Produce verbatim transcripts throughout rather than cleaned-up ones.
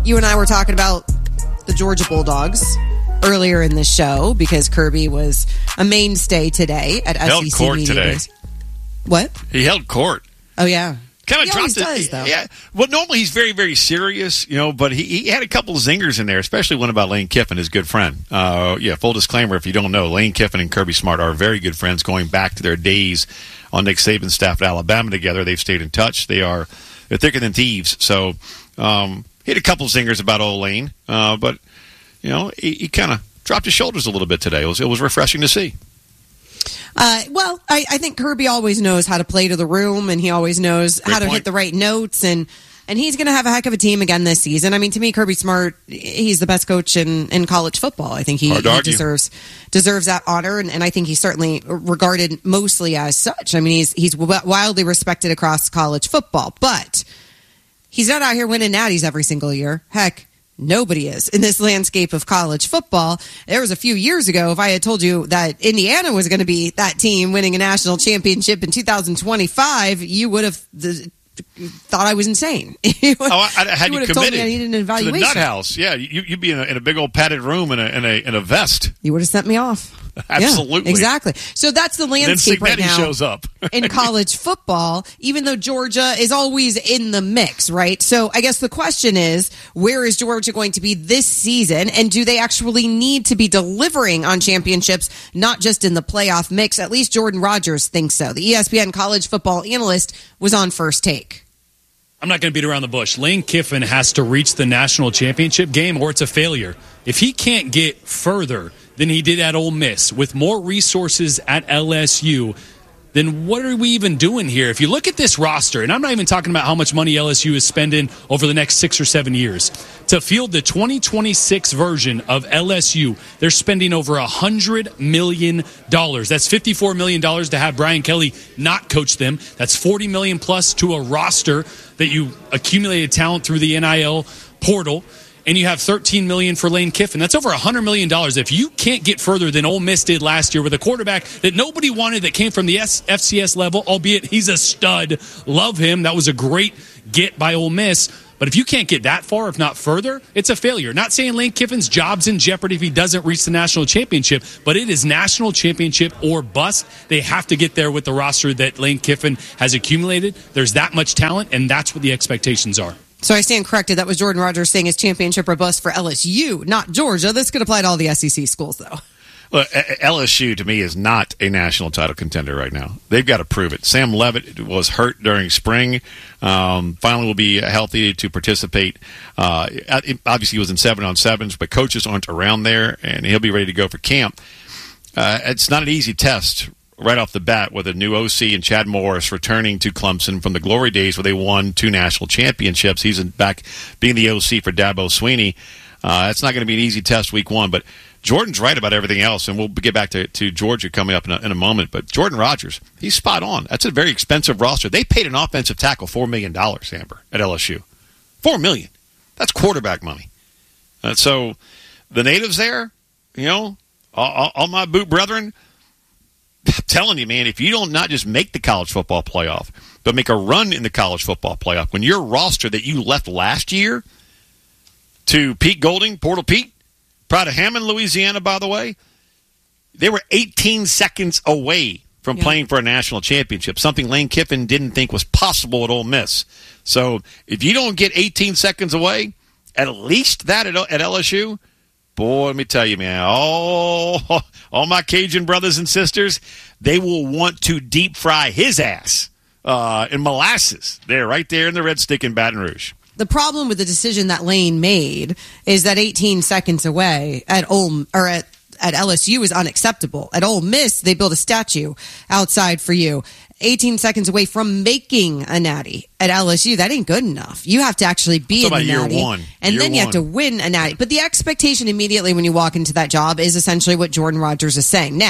You and I were talking about the Georgia Bulldogs earlier in the show because Kirby was a mainstay today at held S E C court Media today. Days. What? He held court. Oh, yeah. Kind of he dropped always it. does, though. Yeah. Well, normally he's very, very serious, you know, but he, he had a couple of zingers in there, especially one about Lane Kiffin, his good friend. Uh, yeah, full disclaimer, if you don't know, Lane Kiffin and Kirby Smart are very good friends going back to their days on Nick Saban's staff at Alabama together. They've stayed in touch. They are they're thicker than thieves. So um, he had a couple of zingers about old Lane, uh, but, you know, he, he kind of dropped his shoulders a little bit today. It was, it was refreshing to see. Uh, well, I, I think Kirby always knows how to play to the room, and he always knows Great how to point. hit the right notes, and and he's going to have a heck of a team again this season. I mean, to me, Kirby Smart, he's the best coach in, in college football. I think he, Hard to he argue. deserves deserves that honor, and, and I think he's certainly regarded mostly as such. I mean, he's he's wildly respected across college football, but he's not out here winning natties every single year. Heck, nobody is in this landscape of college football. There was a few years ago, if I had told you that Indiana was going to be that team winning a national championship in two thousand twenty-five, you would have th- thought I was insane. you would, Oh, I, I had you you would have told committed me I needed an to the evaluation. nut house. Yeah, you, you'd be in a, in a big old padded room in a in a, in a vest. You would have sent me off. Absolutely. Yeah, exactly. So that's the And then landscape right Signetti now shows up. in college football, even though Georgia is always in the mix, right? So I guess the question is, where is Georgia going to be this season? And do they actually need to be delivering on championships, not just in the playoff mix? At least Jordan Rogers thinks so. The E S P N college football analyst was on First Take. I'm not going to beat around the bush. Lane Kiffin has to reach the national championship game or it's a failure. If he can't get further than he did at Ole Miss with more resources at L S U, then what are we even doing here? If you look at this roster, and I'm not even talking about how much money L S U is spending over the next six or seven years, to field the twenty twenty-six version of L S U, they're spending over one hundred million dollars. That's fifty-four million dollars to have Brian Kelly not coach them. That's forty million dollars plus to a roster that you accumulated talent through the N I L portal. And you have thirteen million dollars for Lane Kiffin. That's over one hundred million dollars. If you can't get further than Ole Miss did last year with a quarterback that nobody wanted that came from the F C S level, albeit he's a stud, love him. That was a great get by Ole Miss. But if you can't get that far, if not further, it's a failure. Not saying Lane Kiffin's job's in jeopardy if he doesn't reach the national championship, but it is national championship or bust. They have to get there with the roster that Lane Kiffin has accumulated. There's that much talent, and that's what the expectations are. So I stand corrected. That was Jordan Rogers saying his championship or bust for L S U, not Georgia. This could apply to all the S E C schools, though. Look, L S U, to me, is not a national title contender right now. They've got to prove it. Sam Levitt was hurt during spring. Um, finally will be healthy to participate. Uh, obviously, he was in seven-on-sevens, but coaches aren't around there, and he'll be ready to go for camp. Uh, it's not an easy test right off the bat with a new O C and Chad Morris returning to Clemson from the glory days where they won two national championships. He's back being the O C for Dabo Sweeney. Uh, that's not going to be an easy test week one, but Jordan's right about everything else, and we'll get back to, to Georgia coming up in a, in a moment. But Jordan Rogers, he's spot on. That's a very expensive roster. They paid an offensive tackle four million dollars, Amber, at L S U. four million dollars. That's quarterback money. Uh, so the natives there, you know, all, all, all my boot brethren, I'm telling you, man, if you don't not just make the college football playoff, but make a run in the college football playoff, when your roster that you left last year to Pete Golding, Portal Pete, proud of Hammond, Louisiana, by the way, they were eighteen seconds away from yeah. playing for a national championship, something Lane Kiffin didn't think was possible at Ole Miss. So if you don't get eighteen seconds away, at least that at, at L S U, boy, let me tell you, man, all, all my Cajun brothers and sisters, they will want to deep fry his ass uh, in molasses there, right there in the Red Stick in Baton Rouge. The problem with the decision that Lane made is that eighteen seconds away at Ole or at, at L S U is unacceptable. At Ole Miss, they built a statue outside for you. eighteen seconds away from making a natty at L S U, that ain't good enough. You have to actually be in the year natty, one. and year then you one. have to win a natty. But the expectation immediately when you walk into that job is essentially what Jordan Rogers is saying. Now,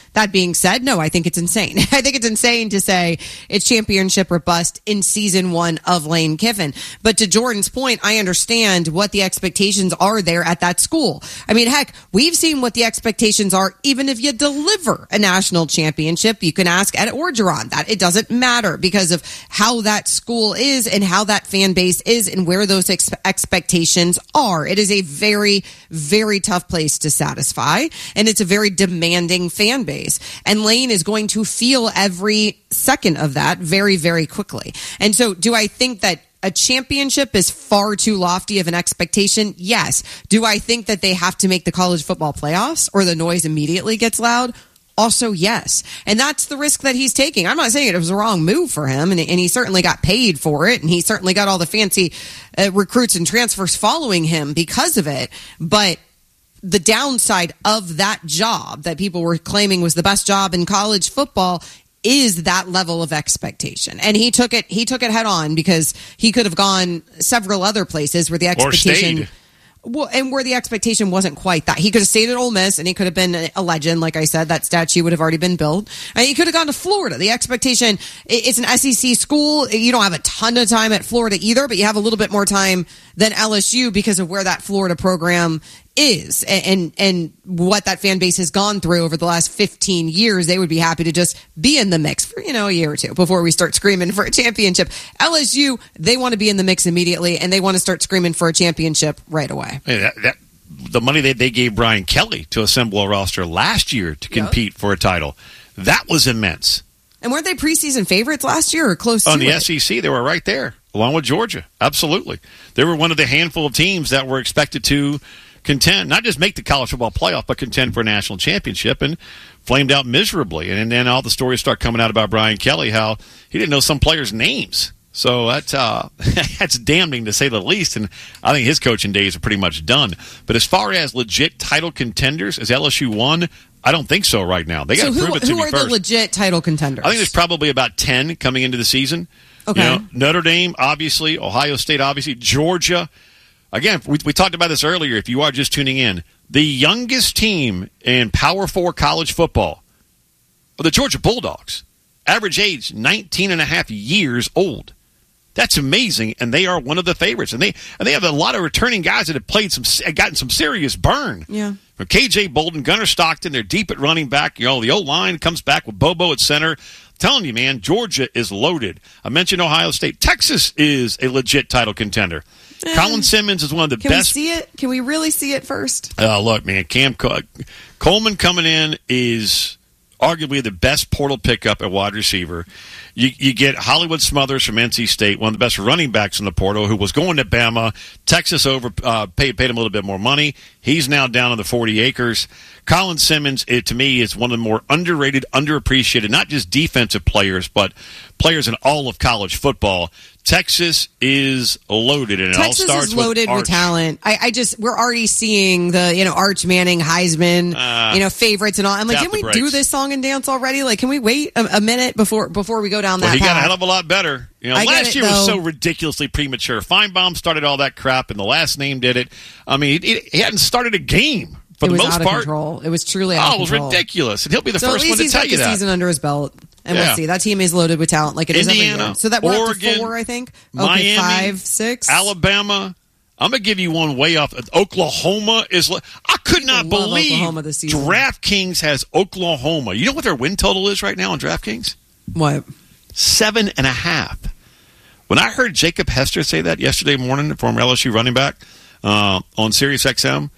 That being said, no, I think it's insane. I think it's insane to say it's championship or bust in season one of Lane Kiffin. But to Jordan's point, I understand what the expectations are there at that school. I mean, heck, we've seen what the expectations are even if you deliver a national championship. You can ask Ed Orgeron that. It doesn't matter because of how that school is and how that fan base is and where those ex- expectations are. It is a very, very tough place to satisfy, and it's a very demanding fan base. And Lane is going to feel every second of that very, very quickly. And so do I think that a championship is far too lofty of an expectation? Yes. Do I think that they have to make the college football playoffs or the noise immediately gets loud? Also, yes. And that's the risk that he's taking. I'm not saying it was a wrong move for him, and, and he certainly got paid for it, and he certainly got all the fancy uh, recruits and transfers following him because of it. But the downside of that job that people were claiming was the best job in college football is that level of expectation. And he took it, he took it head on because he could have gone several other places where the expectation, or stayed. Well, and where the expectation wasn't quite that. He could have stayed at Ole Miss and he could have been a legend. Like I said, that statue would have already been built. And he could have gone to Florida. The expectation, it's an S E C school. You don't have a ton of time at Florida either, but you have a little bit more time than L S U because of where that Florida program is and, and and what that fan base has gone through over the last fifteen years. They would be happy to just be in the mix for, you know, a year or two before we start screaming for a championship. L S U, they want to be in the mix immediately, and they want to start screaming for a championship right away. Hey, that, that, the money that they gave Brian Kelly to assemble a roster last year to compete yep. for a title, that was immense. And weren't they preseason favorites last year or close to it? On the S E C, they were right there, along with Georgia. Absolutely. They were one of the handful of teams that were expected to contend, not just make the college football playoff, but contend for a national championship, and flamed out miserably. And then all the stories start coming out about Brian Kelly, how he didn't know some players' names. So that, uh, that's damning to say the least, and I think his coaching days are pretty much done. But as far as legit title contenders, as L S U won, I don't think so right now. They got to so prove it to who me are first. The legit title contenders? I think there's probably about ten coming into the season. Okay. You know, Notre Dame, obviously. Ohio State, obviously. Georgia. Again, we, we talked about this earlier. If you are just tuning in, the youngest team in Power Four college football are the Georgia Bulldogs. Average age nineteen and a half years old. That's amazing, and they are one of the favorites. And they and they have a lot of returning guys that have played some, gotten some serious burn. Yeah. From K J Bolden, Gunnar Stockton, they're deep at running back. You know, the O-line comes back with Bobo at center. Telling you, man, Georgia is loaded. I mentioned Ohio State. Texas is a legit title contender. Eh, Colin Simmons is one of the can best. Can we see it? Can we really see it first? Uh, look, man, Cam Col- Coleman coming in is arguably the best portal pickup at wide receiver. You, you get Hollywood Smothers from N C State, one of the best running backs in the portal, who was going to Bama. Texas over uh, paid, paid him a little bit more money. He's now down on the forty acres. Colin Simmons, it, to me, is one of the more underrated, underappreciated, not just defensive players, but players in all of college football. Texas is loaded, and it Texas all starts is loaded with, with talent. I, I just we're already seeing the you know Arch Manning, Heisman, uh, you know favorites and all. I'm like, didn't we breaks. do this song and dance already? Like, can we wait a, a minute before before we go down that well, he path? got a hell of a lot better. You know, I last it, year though. was so ridiculously premature. Feinbaum started all that crap, and the last name did it. I mean, he, he hadn't started a game for it the was most out of part. Control. It was truly out oh, of control. it was ridiculous, and he'll be the so first at least one to he's tell got you the that. season under his belt. And yeah. we'll see. That team is loaded with talent like it Indiana, is every year. So that we're Oregon, up to four, I think. Okay, Miami, five, six. Alabama. I'm going to give you one way off. Oklahoma is. I could not love believe Oklahoma this season. DraftKings has Oklahoma. You know what their win total is right now on DraftKings? What? Seven and a half. When I heard Jacob Hester say that yesterday morning, former L S U running back, uh, on Sirius X M,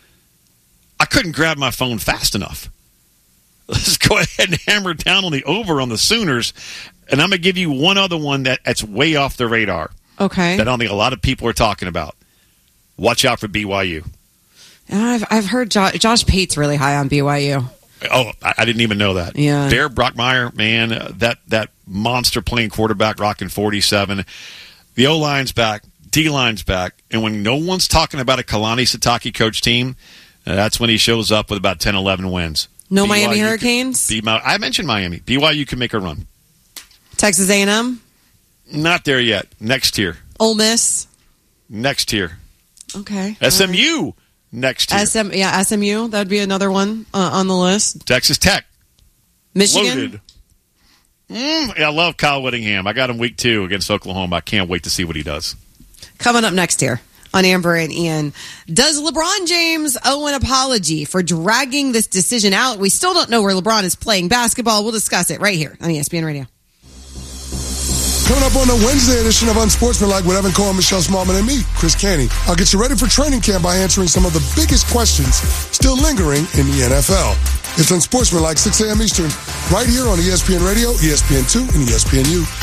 I couldn't grab my phone fast enough. Let's go ahead and hammer down on the over on the Sooners. And I'm going to give you one other one that, that's way off the radar. Okay. That I don't think a lot of people are talking about. Watch out for B Y U. I've, I've heard Josh, Josh Pate's really high on B Y U. Oh, I, I didn't even know that. Yeah. Bear Brockmeyer, man, uh, that, that monster playing quarterback rocking forty-seven. The O-line's back. D-line's back. And when no one's talking about a Kalani Sitake coach team, uh, that's when he shows up with about ten, eleven wins. No B Y U Miami can, Hurricanes? B, I mentioned Miami. B Y U can make a run. Texas A and M? Not there yet. Next tier. Ole Miss? Next tier. Okay. S M U right. Next tier. S M, yeah, S M U. That would be another one uh, on the list. Texas Tech. Michigan? Loaded. Mm, I love Kyle Whittingham. I got him week two against Oklahoma. I can't wait to see what he does. Coming up next here on Amber and Ian. Does LeBron James owe an apology for dragging this decision out? We still don't know where LeBron is playing basketball. We'll discuss it right here on E S P N Radio. Coming up on the Wednesday edition of Unsportsmanlike with Evan Cohen, Michelle Smallman, and me, Chris Canty. I'll get you ready for training camp by answering some of the biggest questions still lingering in the N F L. It's Unsportsmanlike, six a.m. Eastern, right here on E S P N Radio, E S P N two, and E S P N U.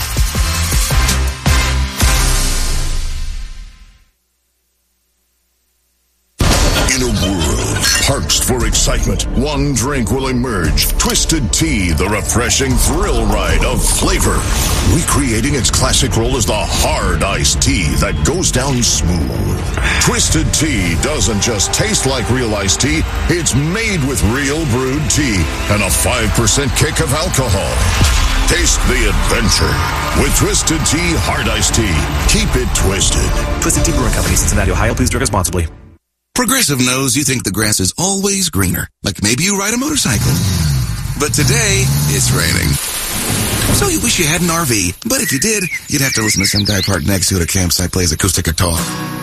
In a world parched for excitement, one drink will emerge. Twisted Tea, the refreshing thrill ride of flavor. Recreating its classic role as the hard iced tea that goes down smooth. Twisted Tea doesn't just taste like real iced tea, it's made with real brewed tea and a five percent kick of alcohol. Taste the adventure with Twisted Tea Hard Iced Tea. Keep it twisted. Twisted Tea Brewing Company, Cincinnati, Ohio. Please drink responsibly. Progressive knows you think the grass is always greener. Like maybe you ride a motorcycle. But today, it's raining. So you wish you had an R V. But if you did, you'd have to listen to some guy parked next to you at a campsite plays acoustic guitar.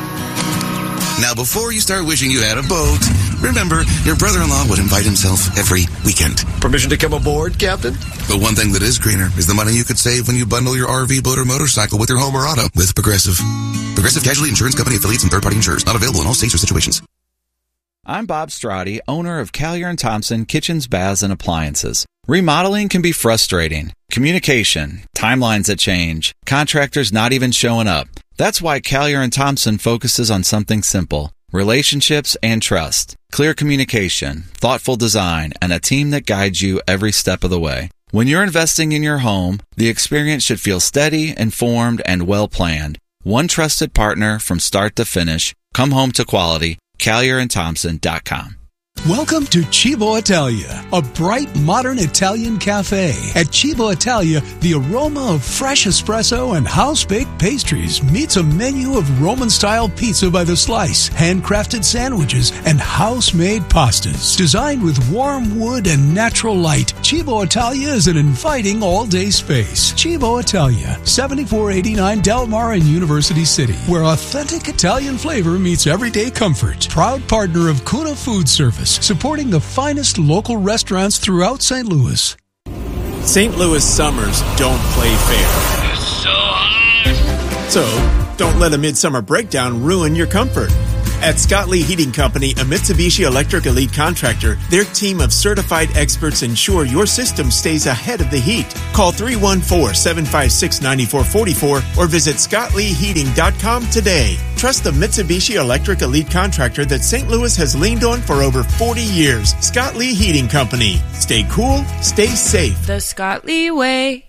Now, before you start wishing you had a boat, remember, your brother-in-law would invite himself every weekend. Permission to come aboard, Captain? But one thing that is greener is the money you could save when you bundle your R V, boat, or motorcycle with your home or auto with Progressive. Progressive Casualty Insurance Company affiliates and third-party insurers. Not available in all states or situations. I'm Bob Strati, owner of Callier and Thompson Kitchens, Baths, and Appliances. Remodeling can be frustrating. Communication, timelines that change, contractors not even showing up. That's why Callier and Thompson focuses on something simple: relationships and trust, clear communication, thoughtful design, and a team that guides you every step of the way. When you're investing in your home, the experience should feel steady, informed, and well-planned. One trusted partner from start to finish. Come home to quality. Callier and Thompson dot com. Welcome to Cibo Italia, a bright, modern Italian cafe. At Cibo Italia, the aroma of fresh espresso and house-baked pastries meets a menu of Roman-style pizza by the slice, handcrafted sandwiches, and house-made pastas. Designed with warm wood and natural light, Cibo Italia is an inviting all-day space. Cibo Italia, seventy-four eighty-nine Del Mar in University City, where authentic Italian flavor meets everyday comfort. Proud partner of Kuna Food Service, supporting the finest local restaurants throughout Saint Louis. Saint Louis summers don't play fair. It's so hot! So, don't let a midsummer breakdown ruin your comfort. At Scott Lee Heating Company, a Mitsubishi Electric Elite contractor, their team of certified experts ensure your system stays ahead of the heat. Call three one four, seven five six, nine four four four or visit scott lee heating dot com today. Trust the Mitsubishi Electric Elite contractor that Saint Louis has leaned on for over forty years. Scott Lee Heating Company. Stay cool, stay safe. The Scott Lee way.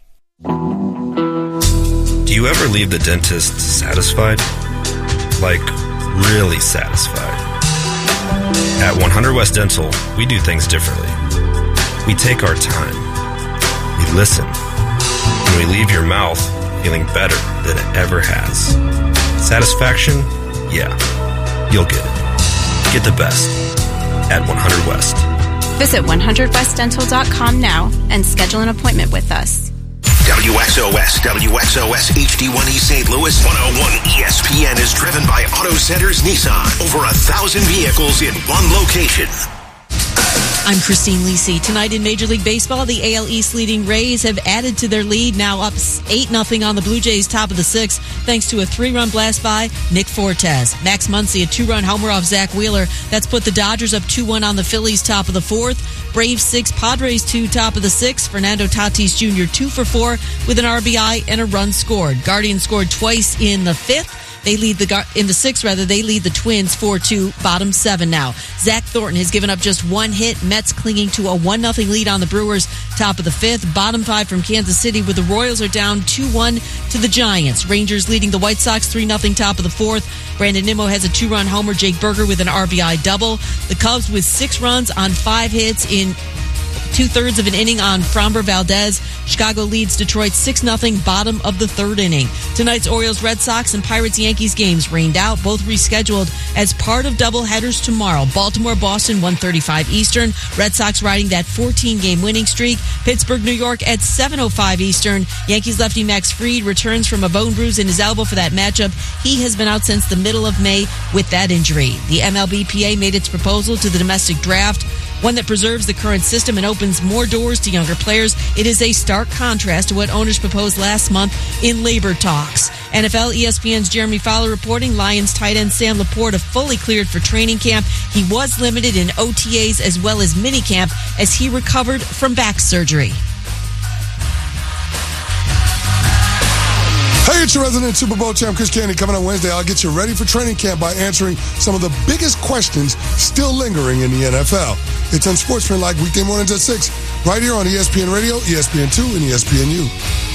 Do you ever leave the dentist satisfied? Like, really satisfied? At one hundred West Dental, we do things differently. We take our time. We listen. And we leave your mouth feeling better than it ever has. Satisfaction? Yeah. You'll get it. Get the best at one hundred West. Visit one hundred west dental dot com now and schedule an appointment with us. W X O S, W X O S H D one E Saint Louis, one oh one E S P N is driven by Auto Centers Nissan. Over a thousand vehicles in one location. I'm Christine Lisi. Tonight in Major League Baseball, the A L East leading Rays have added to their lead, now up eight nothing on the Blue Jays, top of the sixth, thanks to a three-run blast by Nick Fortes. Max Muncy, a two-run homer off Zach Wheeler. That's put the Dodgers up two one on the Phillies, top of the fourth. Braves six, Padres two, top of the sixth. Fernando Tatis Junior two for four with an R B I and a run scored. Guardians scored twice in the fifth. They lead the in the sixth, rather. They lead the Twins four two, bottom seven now. Zach Thornton has given up just one hit. Mets clinging to a one nothing lead on the Brewers, top of the fifth. Bottom five from Kansas City, where the Royals are down two one to the Giants. Rangers leading the White Sox three nothing, top of the fourth. Brandon Nimmo has a two-run homer. Jake Berger with an R B I double. The Cubs with six runs on five hits in two-thirds of an inning on Framber Valdez. Chicago leads Detroit six nothing, bottom of the third inning. Tonight's Orioles, Red Sox, and Pirates-Yankees games rained out, both rescheduled as part of doubleheaders tomorrow. Baltimore-Boston, one thirty-five Eastern. Red Sox riding that fourteen-game winning streak. Pittsburgh-New York at seven oh five Eastern. Yankees lefty Max Fried returns from a bone bruise in his elbow for that matchup. He has been out since the middle of May with that injury. The M L B P A made its proposal to the domestic draft, one that preserves the current system and opens more doors to younger players. It is a stark contrast to what owners proposed last month in labor talks. N F L, E S P N's Jeremy Fowler reporting Lions tight end Sam Laporta fully cleared for training camp. He was limited in O T As as well as minicamp as he recovered from back surgery. Hey, it's your resident Super Bowl champ, Chris Canty. Coming on Wednesday, I'll get you ready for training camp by answering some of the biggest questions still lingering in the N F L. It's Unsportsmanlike weekday mornings at six, right here on E S P N Radio, E S P N two, and E S P N U.